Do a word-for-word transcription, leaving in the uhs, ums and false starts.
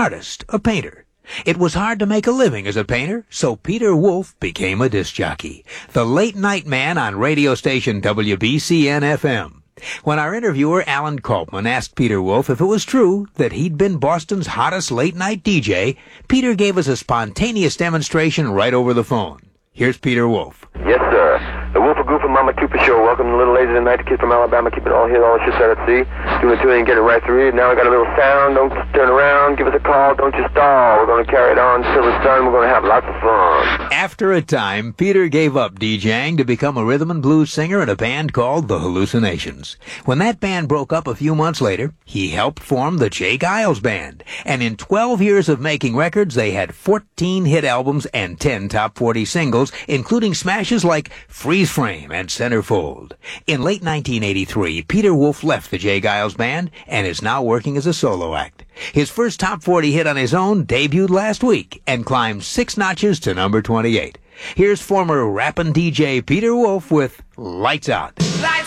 artist, a painter. It was hard to make a living as a painter, so Peter Wolf became a disc jockey, the late-night man on radio station W B C N F M. When our interviewer Alan Kolpman asked Peter Wolf if it was true that he'd been Boston's hottest late-night D J, Peter gave us a spontaneous demonstration right over the phone. Here's Peter Wolf. Yes, sir. The Wolf of Goof and Mama Cooper Show. Welcome to Little Lazy Tonight, the kid from Alabama. Keep it all here, all the shit set at sea. Doing it to it and get it right through. Now we got a little sound. Don't turn around. Give us a call. Don't you stall. We're going to carry it on till it's done. We're going to have lots of fun. After a time, Peter gave up DJing to become a rhythm and blues singer in a band called The Hallucinations. When that band broke up a few months later, he helped form the Jay Giles Band. And in twelve years of making records, they had fourteen hit albums and ten top forty singles, including smashes like Freeze Frame and Centerfold. In late nineteen eighty-three, Peter Wolf left the Jay Giles Band and is now working as a solo act. His first top forty hit on his own debuted last week and climbed six notches to number twenty-eight. Here's former rappin' D J Peter Wolf with Lights Out.